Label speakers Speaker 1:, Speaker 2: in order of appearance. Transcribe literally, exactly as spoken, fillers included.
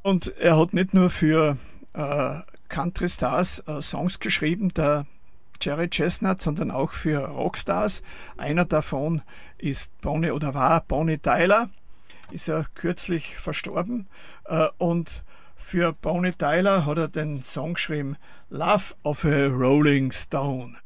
Speaker 1: Und er hat nicht nur für äh, Country Stars äh, Songs geschrieben, der Jerry Chestnut, sondern auch für Rockstars. Einer davon ist Bonnie oder war Bonnie Tyler, ist ja kürzlich verstorben. Äh, und für Bonnie Tyler hat er den Song geschrieben Love of a Rolling Stone.